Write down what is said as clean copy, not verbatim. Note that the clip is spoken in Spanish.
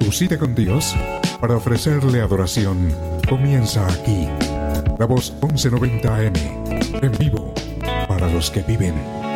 Tu cita con Dios para ofrecerle adoración comienza aquí. La Voz 1190 AM, en vivo para los que viven.